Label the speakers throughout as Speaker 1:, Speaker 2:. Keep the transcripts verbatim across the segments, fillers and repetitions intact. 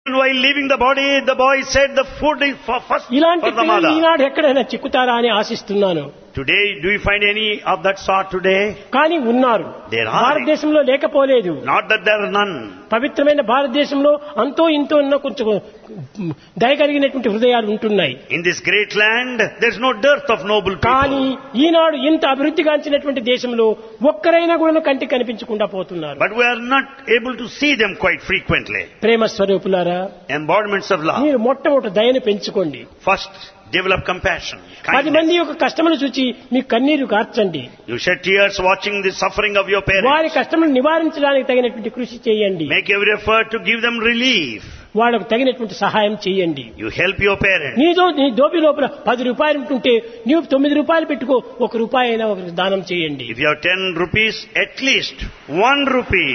Speaker 1: While leaving the body, the boy said the food is for first
Speaker 2: ఇలాంటి
Speaker 1: for the
Speaker 2: పిల్లలు
Speaker 1: mother.
Speaker 2: ఈనాడు ఎక్కడైనా చిక్కుతారా అని ఆశిస్తున్నాను.
Speaker 1: Today, do you find any of that sort today?
Speaker 2: కానీ ఉన్నారు.
Speaker 1: There are.
Speaker 2: భారతదేశంలో లేకపోలేదు.
Speaker 1: Not that there are none.
Speaker 2: పవిత్రమైన భారతదేశంలో అంతో ఇంతో ఉన్న కొంచెం దయగలిగినటువంటి హృదయాలు ఉంటున్నాయి.
Speaker 1: In this great land, there is no dearth of noble
Speaker 2: కానీ
Speaker 1: people.
Speaker 2: ఈనాడు ఇంత అభివృద్ధిగాంచినటువంటి దేశంలో ఒక్కరైనా కూడా కంటికి కనిపించకుండా పోతున్నారు.
Speaker 1: But we are not able to see them quite frequently.
Speaker 2: ప్రేమ స్వరూపులారా,
Speaker 1: Embodiments of love.
Speaker 2: మీరు మొట్టమొదటి దయను పెంచుకోండి.
Speaker 1: First, develop compassion,
Speaker 2: పది మంది
Speaker 1: kindness.
Speaker 2: యొక్క కష్టములు చూచి మీ కన్నీరు కార్చండి.
Speaker 1: You shed tears watching the suffering of your
Speaker 2: వారి
Speaker 1: parents.
Speaker 2: కష్టములు నివారించడానికి తగినటువంటి కృషి చేయండి.
Speaker 1: Make every effort to give them relief.
Speaker 2: వాళ్ళకు తగినటువంటి సహాయం చేయండి.
Speaker 1: You help your parents.
Speaker 2: నీతో నీ దోపి లోపల పది రూపాయలు ఉంటుంటే నీవు తొమ్మిది రూపాయలు పెట్టుకో, ఒక రూపాయి అయినా ఒక దానం చేయండి.
Speaker 1: If you have ten rupees, at least one rupee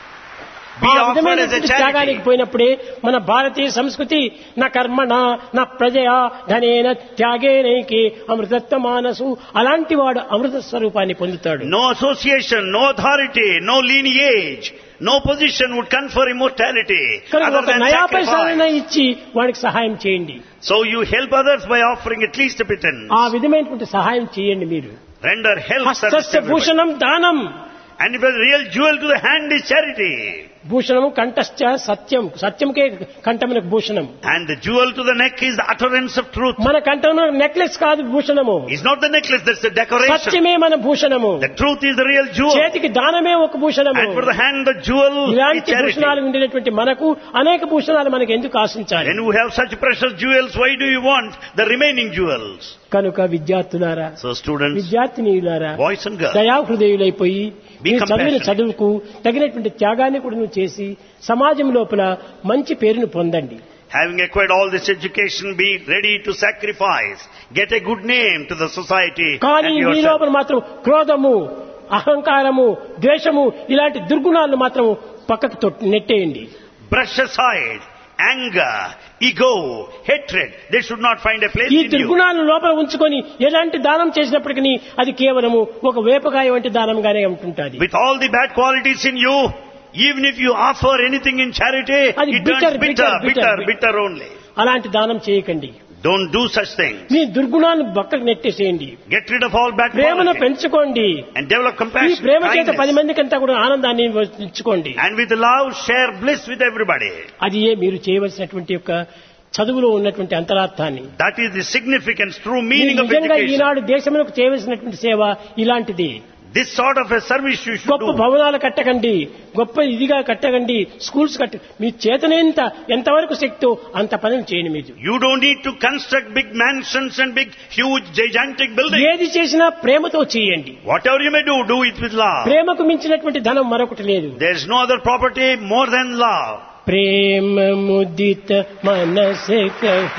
Speaker 1: be
Speaker 2: ఆ
Speaker 1: offered as a
Speaker 2: విధమైనటువంటి త్యాగానికి
Speaker 1: charity.
Speaker 2: పోయినప్పుడే మన భారతీయ సంస్కృతి నా కర్మణ నా ప్రజయా ధనేన త్యాగేనైకే అమృతత్వ మానసు, అలాంటి వాడు అమృత స్వరూపాన్ని పొందుతాడు.
Speaker 1: No association, no authority, no lineage, no position would confer immortality
Speaker 2: కనుక
Speaker 1: other
Speaker 2: ఒక
Speaker 1: than
Speaker 2: నయా పైసాలైనా
Speaker 1: sacrifice.
Speaker 2: ఇచ్చి వాడికి సహాయం చేయండి.
Speaker 1: So you help others by offering at least a pittance.
Speaker 2: ఆ విధమైనటువంటి సహాయం చేయండి. మీరు
Speaker 1: Render help service to
Speaker 2: హస్తస్య
Speaker 1: everybody.
Speaker 2: Bhushanam దానం,
Speaker 1: And if a real jewel to the hand is charity.
Speaker 2: భూషణము కంఠశ్చ Satyam, సత్యంకే కంఠమునకు Bhushanam.
Speaker 1: And the jewel to the neck is the utterance of truth.
Speaker 2: మన కంఠంలో necklace కాదు భూషణము,
Speaker 1: It's not the necklace, that's the decoration.
Speaker 2: సత్యమే మన భూషణము.
Speaker 1: The truth is the real jewel.
Speaker 2: చేతికి దానమే ఒక భూషణము.
Speaker 1: And for the hand, the jewel is
Speaker 2: ఇలాంటి
Speaker 1: charity.
Speaker 2: భూషణాలు ఉండేటువంటి మనకు అనేక భూషణాలు మనకు ఎందుకు ఆశించాలి?
Speaker 1: When you have such precious jewels, why do you want the remaining jewels?
Speaker 2: కనుక విద్యార్థులారా,
Speaker 1: So students,
Speaker 2: విద్యార్థినీయులారా,
Speaker 1: boys and girls,
Speaker 2: దయాహృదయులైపోయి
Speaker 1: Be
Speaker 2: మీ చదివిన
Speaker 1: compassionate.
Speaker 2: చదువుకు తగినటువంటి త్యాగాన్ని కూడా నువ్వు చేసి సమాజం లోపల మంచి పేరును పొందండి.
Speaker 1: having acquired all this education, be ready to sacrifice, get a good name to the society
Speaker 2: కానీ
Speaker 1: and
Speaker 2: మీ
Speaker 1: yourself.
Speaker 2: లోపల మాత్రం క్రోధము, అహంకారము, ద్వేషము ఇలాంటి దుర్గుణాలను మాత్రం పక్కకు తొట్- నెట్టేయండి.
Speaker 1: Brush aside anger, ego, hatred. They should not find a place
Speaker 2: ఈ
Speaker 1: in you.
Speaker 2: దుర్గుణాలను లోపల ఉంచుకొని ఎలాంటి దానం చేసినప్పటికీ అది కేవలము ఒక వేపకాయ వంటి దానంగానే ఉంటుంటుంది.
Speaker 1: With all the bad qualities in you, even if you offer anything in charity,
Speaker 2: అది
Speaker 1: it
Speaker 2: bitter,
Speaker 1: turns bitter,
Speaker 2: bitter,
Speaker 1: bitter,
Speaker 2: bitter.
Speaker 1: bitter only.
Speaker 2: అలాంటి దానం చేయకండి.
Speaker 1: Don't do such things.
Speaker 2: మీ దుర్గుణాలను పక్కకు నెట్టేసేయండి.
Speaker 1: Get rid of all bad
Speaker 2: ప్రేమను
Speaker 1: qualities
Speaker 2: పెంచుకోండి.
Speaker 1: and develop
Speaker 2: ఈ
Speaker 1: compassion,
Speaker 2: ప్రేమ చేత పది
Speaker 1: kindness.
Speaker 2: మందికి అంతా కూడా ఆనందాన్ని ఇచ్చుకోండి.
Speaker 1: And with love, share bliss with everybody.
Speaker 2: అది ఏ మీరు చేయవలసినటువంటి యొక్క చదువులో ఉన్నటువంటి అంతరార్థాన్ని.
Speaker 1: That is the significance, true
Speaker 2: మీరు
Speaker 1: meaning of
Speaker 2: నిజంగా
Speaker 1: education.
Speaker 2: ఈనాడు దేశములకు చేయవలసినటువంటి సేవ ఇలాంటిది.
Speaker 1: This sort of a service you should
Speaker 2: గొప్ప
Speaker 1: do.
Speaker 2: భవనాలు కట్టకండి, గొప్ప ఇదిగా కట్టకండి, స్కూల్స్ కట్ట, మీ చేతనేంత ఎంతవరకు శక్తో అంత పనులు చేయండి. మీరు
Speaker 1: You don't need to construct big mansions and big, huge, gigantic buildings.
Speaker 2: ఏది చేసినా ప్రేమతో చేయండి.
Speaker 1: Whatever you may do, do it with love.
Speaker 2: ప్రేమకు మించినటువంటి ధనం మరొకటి లేదు.
Speaker 1: There is no other property more than love.
Speaker 2: ప్రేమ ముదిత మనసే కహు